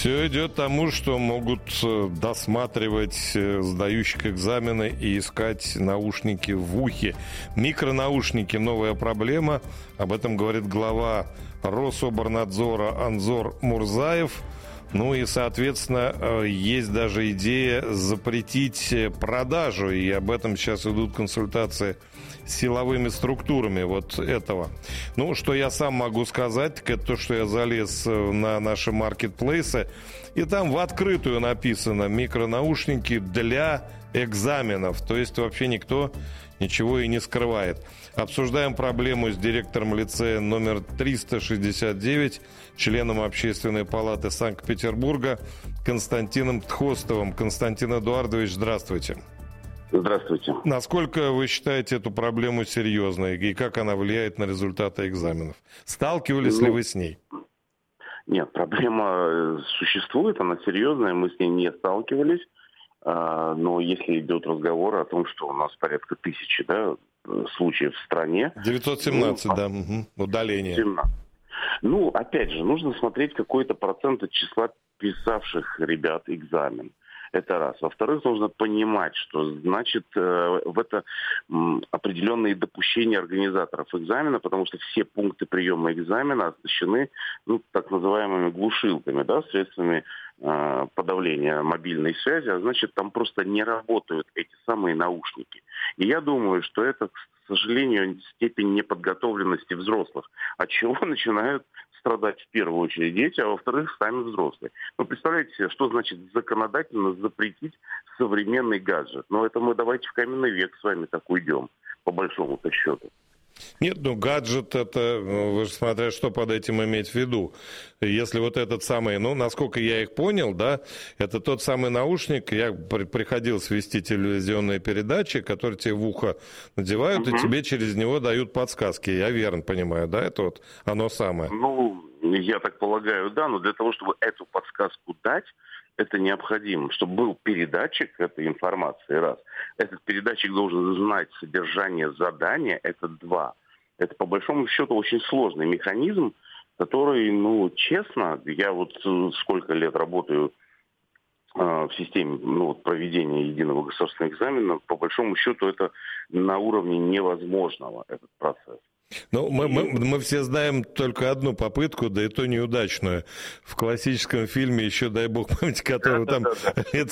Все идет к тому, что могут досматривать сдающих экзамены и искать наушники в ухе. Микронаушники – новая проблема. Об этом говорит глава Рособорнадзора Анзор Мурзаев. Ну и, соответственно, есть даже идея запретить продажу, и об этом сейчас идут консультации с силовыми структурами вот этого. Ну, что я сам могу сказать, так это то, что я залез на наши маркетплейсы, и там в открытую написано «микронаушники для экзаменов», то есть вообще никто ничего и не скрывает. Обсуждаем проблему с директором лицея номер 369, членом Общественной палаты Санкт-Петербурга Константином Тхостовым. Константин Эдуардович, здравствуйте. Здравствуйте. Насколько вы считаете эту проблему серьезной и как она влияет на результаты экзаменов? Сталкивались ли вы с ней? Нет, проблема существует, она серьезная, мы с ней не сталкивались. Но если идет разговор о том, что у нас порядка 1000 случаев в стране... 917, удаление. 17. Ну, опять же, нужно смотреть какой-то процент от числа писавших ребят экзамен. Это раз. Во-вторых, нужно понимать, что значит в это определенные допущения организаторов экзамена, потому что все пункты приема экзамена оснащены так называемыми глушилками, средствами подавления мобильной связи, а значит, там просто не работают эти самые наушники. И я думаю, что это, к сожалению, степень неподготовленности взрослых, от чего начинают страдать в первую очередь дети, а во-вторых, сами взрослые. Ну, представляете себе, что значит законодательно запретить современный гаджет? Ну, это мы давайте в каменный век с вами так уйдем, по большому-то счету. Нет, гаджет это, вы же смотря что под этим иметь в виду. Если вот этот самый, насколько я их понял, это тот самый наушник, я приходил вести телевизионные передачи, которые тебе в ухо надевают, и тебе через него дают подсказки. Я верно понимаю, это вот оно самое? Ну, я так полагаю, но для того, чтобы эту подсказку дать, это необходимо, чтобы был передатчик этой информации, раз. Этот передатчик должен знать содержание задания, это два. Это, по большому счету, очень сложный механизм, который, честно, я вот сколько лет работаю в системе проведения единого государственного экзамена, по большому счету, это на уровне невозможного, этот процесс. Мы все знаем только одну попытку, да и то неудачную. В классическом фильме еще, дай бог памяти, которого там лет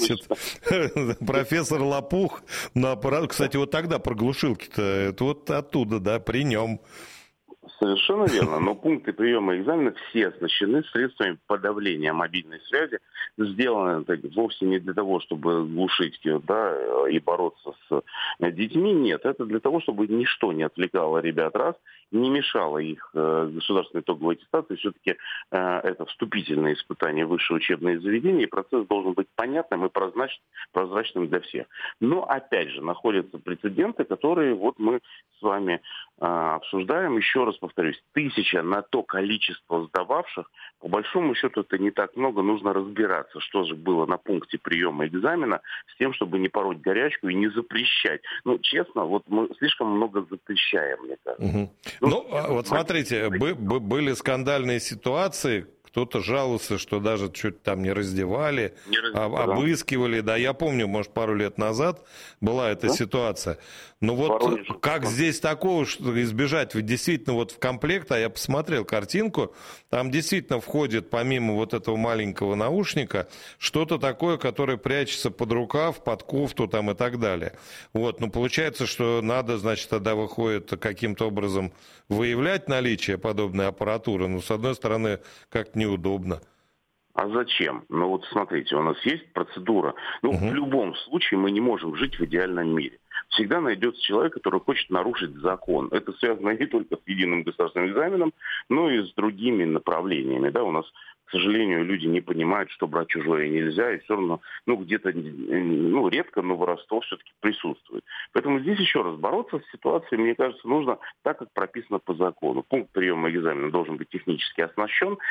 70. Профессор Лопух на аппарат. Кстати, вот тогда про глушилки-то, это вот оттуда, при нем. Совершенно верно, но пункты приема экзамена все оснащены средствами подавления мобильной связи. Сделано это вовсе не для того, чтобы глушить и бороться с детьми. Нет, это для того, чтобы ничто не отвлекало ребят, раз, не мешало их государственной итоговой аттестации. Все-таки это вступительное испытание в высшее учебное заведение, и процесс должен быть понятным и прозрачным для всех. Но, опять же, находятся прецеденты, которые вот мы с вами обсуждаем. Еще раз повторюсь, 1000 на то количество сдававших, по большому счету это не так много, нужно разбираться, что же было на пункте приема экзамена, с тем, чтобы не пороть горячку и не запрещать. Честно, вот мы слишком много запрещаем, мне кажется. Вот смотрите, были скандальные ситуации, кто-то жаловался, что даже что-то там не раздевали, обыскивали. Да, я помню, может, пару лет назад была эта ситуация. Но вот как здесь такого избежать? Ведь действительно вот в комплект, а я посмотрел картинку, там действительно входит помимо вот этого маленького наушника что-то такое, которое прячется под рукав, под кофту там и так далее. Получается, что надо, значит, тогда выходит каким-то образом выявлять наличие подобной аппаратуры. С одной стороны, как-то неудобно. А зачем? Смотрите, у нас есть процедура. В любом случае мы не можем жить в идеальном мире. Всегда найдется человек, который хочет нарушить закон. Это связано не только с единым государственным экзаменом, но и с другими направлениями. У нас, к сожалению, люди не понимают, что брать чужое нельзя, и все равно, где-то, редко, но воровство все-таки присутствует. Поэтому здесь еще раз бороться с ситуацией, мне кажется, нужно так, как прописано по закону. Пункт приема экзамена должен быть технически оснащен.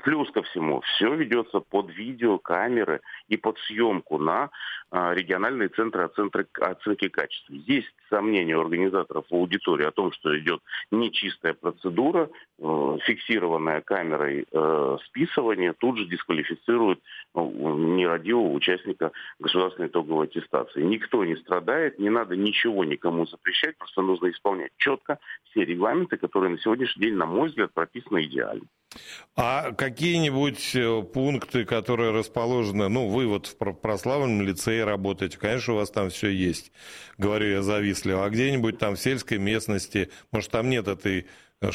Плюс ко всему, все ведется под видеокамеры и под съемку на региональные центры оценки качества. Есть сомнения у организаторов в аудитории о том, что идет нечистая процедура, фиксированная камерой списывание тут же дисквалифицирует нерадивого участника государственной итоговой аттестации. Никто не страдает, не надо ничего никому запрещать, просто нужно исполнять четко все регламенты, которые на сегодняшний день, на мой взгляд, прописаны идеально. А какие-нибудь пункты, которые расположены, вы вот в Прославленном лицее работаете, конечно, у вас там все есть, говорю я завистливо, а где-нибудь там в сельской местности, может, там нет этой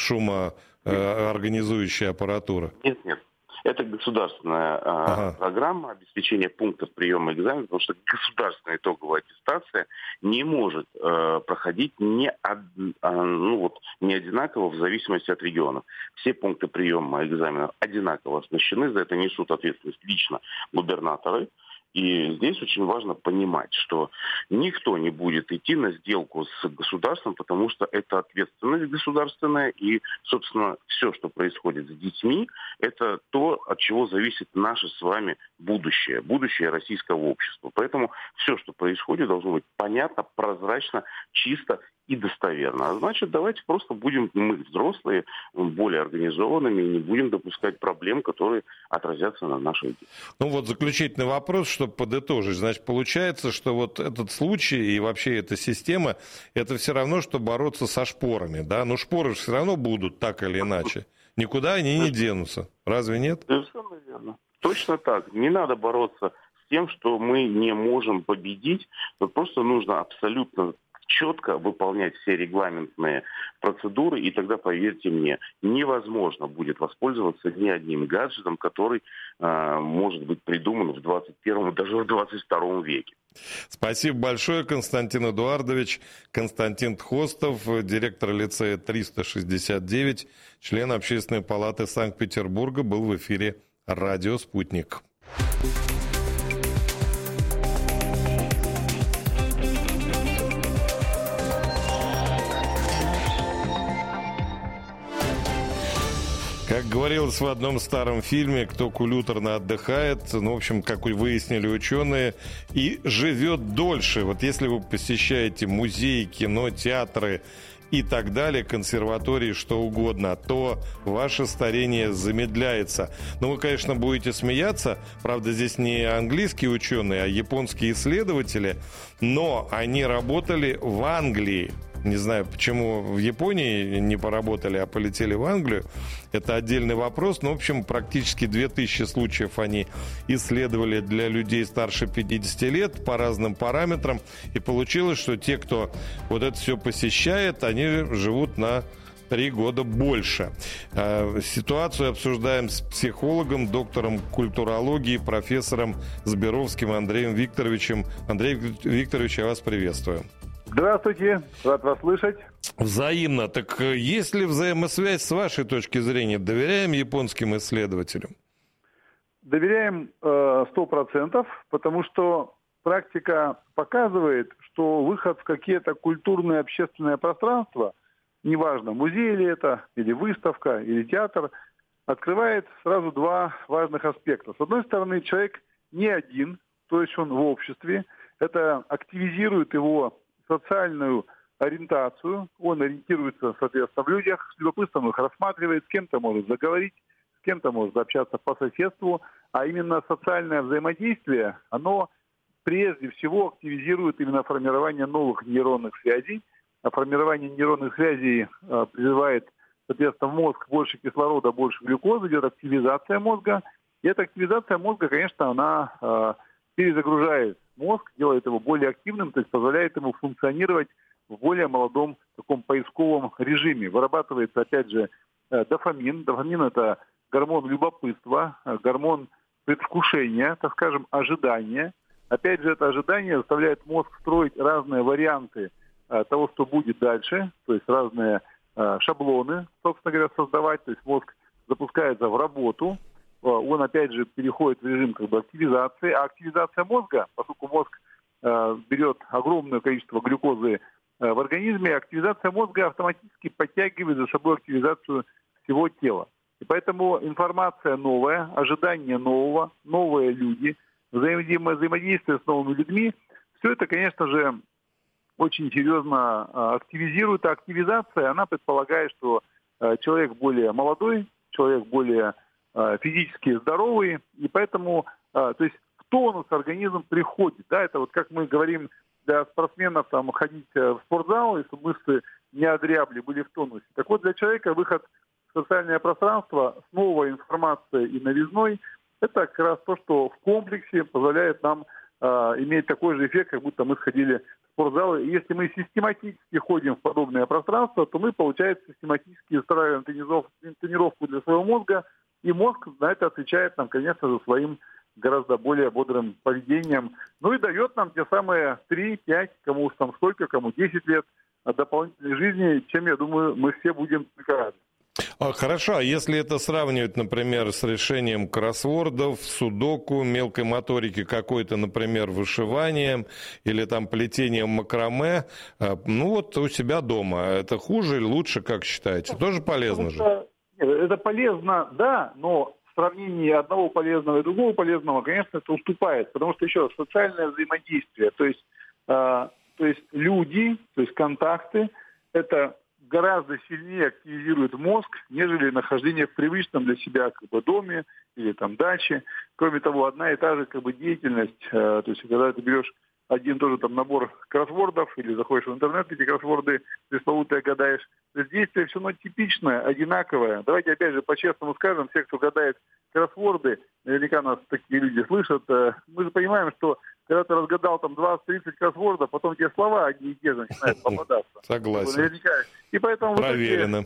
шумоорганизующей аппаратуры? Нет. Это государственная программа обеспечения пунктов приема экзамена, потому что государственная итоговая аттестация не может проходить не одинаково в зависимости от регионов. Все пункты приема экзаменов одинаково оснащены, за это несут ответственность лично губернаторы. И здесь очень важно понимать, что никто не будет идти на сделку с государством, потому что это ответственность государственная, и, собственно, все, что происходит с детьми, это то, от чего зависит наше с вами будущее российского общества. Поэтому все, что происходит, должно быть понятно, прозрачно, чисто и достоверно. А значит, давайте просто будем мы, взрослые, более организованными и не будем допускать проблем, которые отразятся на нашей жизни. Заключительный вопрос, чтобы подытожить. Значит, получается, что вот этот случай и вообще эта система, это все равно, что бороться со шпорами, да? Но шпоры все равно будут так или иначе. Никуда они не денутся. Разве нет? Совершенно верно. Точно так. Не надо бороться с тем, что мы не можем победить. Просто нужно абсолютно четко выполнять все регламентные процедуры, и тогда, поверьте мне, невозможно будет воспользоваться ни одним гаджетом, который может быть придуман в 21-м, даже в 22 веке. Спасибо большое, Константин Эдуардович. Константин Тхостов, директор лицея 369, член Общественной палаты Санкт-Петербурга, был в эфире «Радио Спутник». Как говорилось в одном старом фильме, кто культурно отдыхает, в общем, как выяснили ученые, и живет дольше. Вот если вы посещаете музеи, кино, театры и так далее, консерватории, что угодно, то ваше старение замедляется. Вы, конечно, будете смеяться, правда, здесь не английские ученые, а японские исследователи, но они работали в Англии. Не знаю, почему в Японии не поработали, а полетели в Англию. Это отдельный вопрос. Но, в общем, практически 2000 случаев они исследовали для людей старше 50 лет по разным параметрам. И получилось, что те, кто вот это все посещает, они живут на 3 года больше. Ситуацию обсуждаем с психологом, доктором культурологии, профессором Зберовским Андреем Викторовичем. Андрей Викторович, я вас приветствую. Здравствуйте, рад вас слышать. Взаимно. Так есть ли взаимосвязь с вашей точки зрения? Доверяем японским исследователям? Доверяем 100%, потому что практика показывает, что выход в какие-то культурные общественные пространства, неважно, музей ли это, или выставка, или театр, открывает сразу два важных аспекта. С одной стороны, человек не один, то есть он в обществе, это активизирует его социальную ориентацию, он ориентируется, соответственно, в людях, с любопытством их рассматривает, с кем-то может заговорить, с кем-то может общаться по соседству, а именно социальное взаимодействие, оно прежде всего активизирует именно формирование новых нейронных связей, а формирование нейронных связей призывает, соответственно, в мозг больше кислорода, больше глюкозы, идет активизация мозга, и эта активизация мозга, конечно, она перезагружает мозг, делает его более активным, то есть позволяет ему функционировать в более молодом таком поисковом режиме. Вырабатывается, опять же, дофамин. Дофамин – это гормон любопытства, гормон предвкушения, так скажем, ожидания. Опять же, это ожидание заставляет мозг строить разные варианты того, что будет дальше, то есть разные шаблоны, собственно говоря, создавать. То есть мозг запускается в работу, он, опять же, переходит в режим активизации. А активизация мозга, поскольку мозг берет огромное количество глюкозы в организме, активизация мозга автоматически подтягивает за собой активизацию всего тела. И поэтому информация новая, ожидание нового, новые люди, взаимодействие с новыми людьми, все это, конечно же, очень серьезно активизирует. А активизация, она предполагает, что человек более молодой, человек более физически здоровый, и поэтому, то есть в тонус организм приходит. Да, это вот как мы говорим для спортсменов там ходить в спортзал, и чтобы мышцы не одрябли, были в тонусе. Так вот, для человека выход в социальное пространство с новой информацией и новизной, это как раз то, что в комплексе позволяет нам иметь такой же эффект, как будто мы сходили в спортзал. И если мы систематически ходим в подобное пространство, то мы, получается, систематически устраиваем тренировку для своего мозга, и мозг на это отвечает нам, конечно же, своим гораздо более бодрым поведением. Ну и дает нам те самые 3, 5, кому уж там сколько, кому 10 лет дополнительной жизни, чем, я думаю, мы все будем только рады. Хорошо, а если это сравнивать, например, с решением кроссвордов, судоку, мелкой моторики какой-то, например, вышиванием или там плетением макраме, ну вот у себя дома, это хуже или лучше, как считаете? Тоже полезно же? Это полезно, да, но в сравнении одного полезного и другого полезного, конечно, это уступает, потому что еще социальное взаимодействие, то есть люди, то есть контакты, это гораздо сильнее активизирует мозг, нежели нахождение в привычном для себя как бы доме или там даче. Кроме того, одна и та же как бы деятельность, то есть когда ты берешь один тоже там набор кроссвордов или заходишь в интернет, эти кроссворды пресловутые гадаешь, то есть действие все равно типичное, одинаковое. Давайте опять же по-честному скажем, все, кто гадает кроссворды, наверняка нас такие люди слышат, мы же понимаем, что когда ты разгадал там 20-30 кроссвордов, потом тебе слова одни и те же начинают попадаться. Согласен. И поэтому проверено.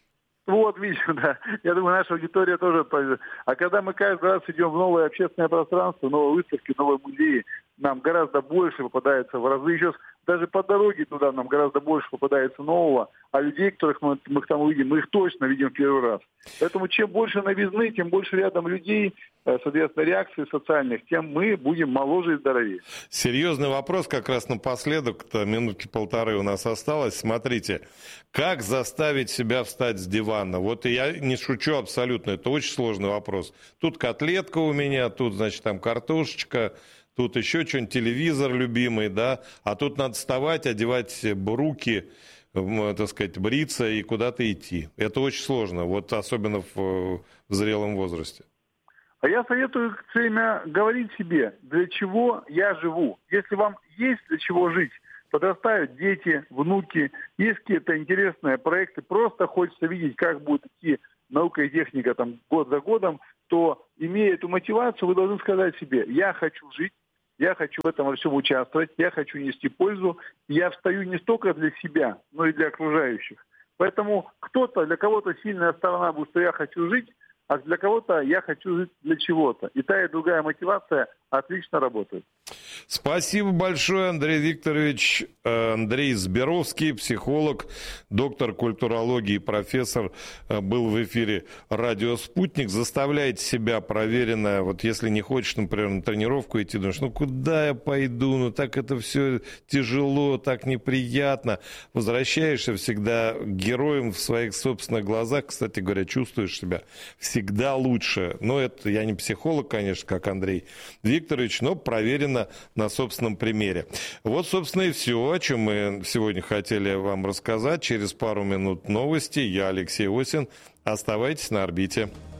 Вот, видишь, да. Я думаю, наша аудитория тоже. А когда мы каждый раз идем в новое общественное пространство, новые выставки, новые музеи, нам гораздо больше попадается в разы. Еще даже по дороге туда нам гораздо больше попадается нового, а людей, которых мы там увидим, мы их точно видим в первый раз. Поэтому чем больше новизны, тем больше рядом людей, соответственно, реакций социальных, тем мы будем моложе и здоровее. Серьезный вопрос как раз напоследок, минутки полторы у нас осталось. Смотрите, как заставить себя встать с дивана? Вот я не шучу абсолютно, это очень сложный вопрос. Тут котлетка у меня, тут, значит, там картошечка, тут еще что-нибудь, телевизор любимый, да, а тут надо вставать, одевать руки, так сказать, бриться и куда-то идти. Это очень сложно, вот особенно в зрелом возрасте. А я советую все время говорить себе, для чего я живу. Если вам есть для чего жить, подрастают дети, внуки, есть какие-то интересные проекты, просто хочется видеть, как будет идти наука и техника там, год за годом, то, имея эту мотивацию, вы должны сказать себе, я хочу жить, я хочу в этом во всем участвовать, я хочу нести пользу, я встаю не столько для себя, но и для окружающих. Поэтому для кого-то сильная сторона будет, что я хочу жить, а для кого-то я хочу жить для чего-то. И та, и другая мотивация отлично работает. Спасибо большое, Андрей Викторович. Андрей Зберовский, психолог, доктор культурологии, профессор, был в эфире «Радио Спутник». Заставляйте себя проверенно, вот если не хочешь, например, на тренировку идти, думаешь, ну куда я пойду, ну так это все тяжело, так неприятно. Возвращаешься всегда героем в своих собственных глазах, кстати говоря, чувствуешь себя всегда лучше. Но это я не психолог, конечно, как Андрей Викторович, но проверено на собственном примере. Вот, собственно, и все, о чем мы сегодня хотели вам рассказать. Через пару минут новости. Я Алексей Осин. Оставайтесь на орбите.